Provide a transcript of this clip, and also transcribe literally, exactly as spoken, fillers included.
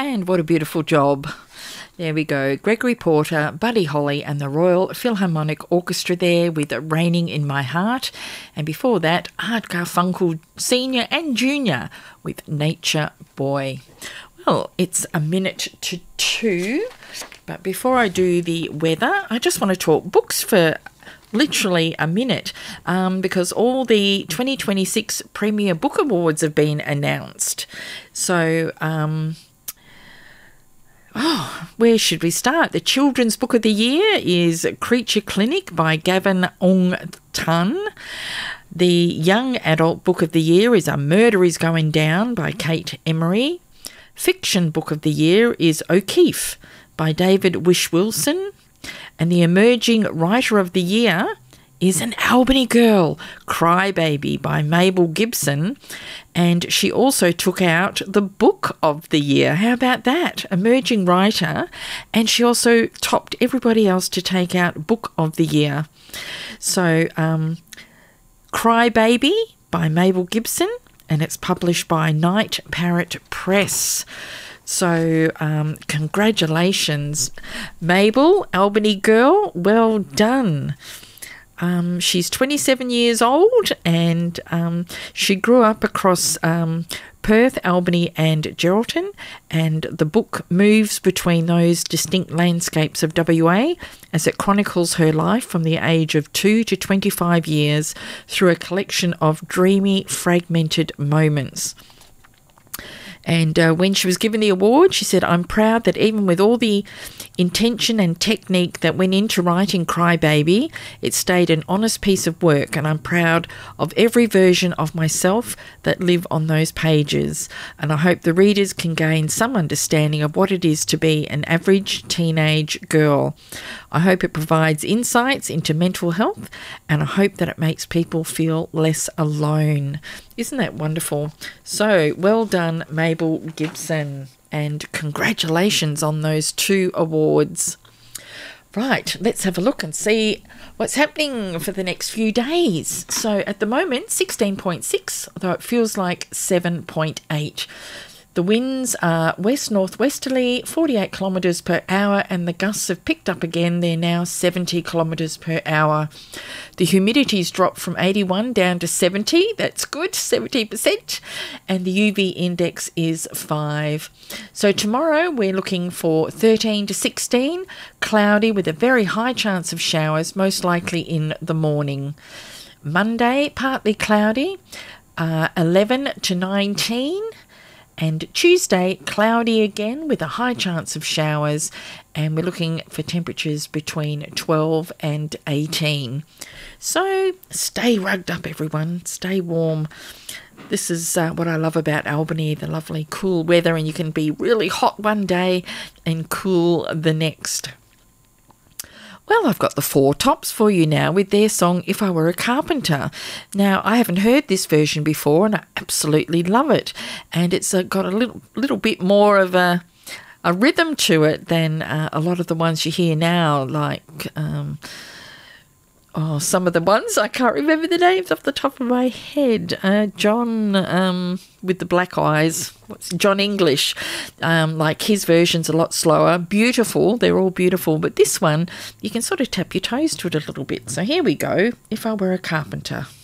And what a beautiful job. There we go. Gregory Porter, Buddy Holly and the Royal Philharmonic Orchestra there with Raining in My Heart. And before that, Art Garfunkel Senior and Junior with Nature Boy. Well, it's a minute to two. But before I do the weather, I just want to talk books for literally a minute um, because all the twenty twenty-six Premier Book Awards have been announced. So, um, oh, where should we start? The Children's Book of the Year is Creature Clinic by Gavin Ong Tan. The Young Adult Book of the Year is A Murder is Going Down by Kate Emery. Fiction Book of the Year is O'Keeffe by David Wish-Wilson. And the Emerging Writer of the Year is An Albany Girl, Crybaby by Mabel Gibson. And she also took out the Book of the Year. How about that? Emerging Writer. And she also topped everybody else to take out Book of the Year. So, um, Crybaby by Mabel Gibson, and it's published by Night Parrot Press. So, um, congratulations, Mabel, Albany Girl, well done. Um, she's twenty-seven years old and um, she grew up across um, Perth, Albany and Geraldton, and the book moves between those distinct landscapes of W A as it chronicles her life from the age of two to twenty-five years through a collection of dreamy, fragmented moments. And uh, when she was given the award, she said, "I'm proud that even with all the intention and technique that went into writing Crybaby, it stayed an honest piece of work, and I'm proud of every version of myself that live on those pages. And I hope the readers can gain some understanding of what it is to be an average teenage girl. I hope it provides insights into mental health, and I hope that it makes people feel less alone." Isn't that wonderful? So, well done, Mabel Gibson, and congratulations on those two awards. Right, let's have a look and see what's happening for the next few days. So, at the moment, sixteen point six, although it feels like seven point eight. The winds are west-northwesterly, forty-eight kilometres per hour, and the gusts have picked up again. They're now seventy kilometres per hour. The humidity's dropped from eighty-one down to seventy. That's good, seventy percent. And the U V index is five. So tomorrow we're looking for thirteen to sixteen, cloudy with a very high chance of showers, most likely in the morning. Monday, partly cloudy, uh, eleven to nineteen. And Tuesday, cloudy again with a high chance of showers, and we're looking for temperatures between twelve and eighteen. So stay rugged up, everyone. Stay warm. This is uh, what I love about Albany, the lovely cool weather, and you can be really hot one day and cool the next. Well, I've got the Four Tops for you now with their song If I Were a Carpenter. Now, I haven't heard this version before and I absolutely love it. And it's uh, got a little little bit more of a, a rhythm to it than uh, a lot of the ones you hear now, like... Um, Oh, some of the ones, I can't remember the names off the top of my head. Uh, John um, with the black eyes, what's John English, um, like his version's a lot slower. Beautiful, they're all beautiful. But this one, you can sort of tap your toes to it a little bit. So here we go, If I Were a Carpenter.